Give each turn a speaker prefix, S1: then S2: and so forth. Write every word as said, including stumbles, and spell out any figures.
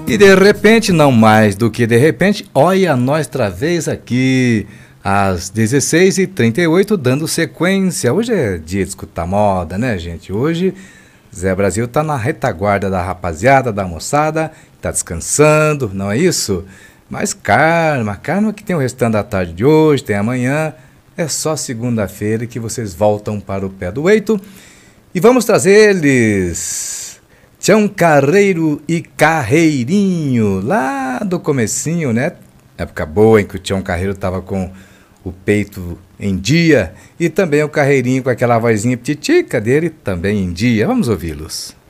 S1: E de repente, não mais do que de repente, olha nós outra vez aqui, às dezesseis e trinta e oito, dando sequência. Hoje é dia de escutar moda, né, gente? Hoje, Zé Brasil tá na retaguarda da rapaziada, da moçada, tá descansando, não é isso? Mas calma, calma que tem o restante da tarde de hoje, tem amanhã, é só segunda-feira que vocês voltam para o pé do eito. E vamos trazer eles, Tião Carreiro e Carreirinho, lá do comecinho, né? Época boa em que o Tião Carreiro tava com o peito em dia, e também o Carreirinho com aquela vozinha pititica dele também em dia. Vamos ouvi-los.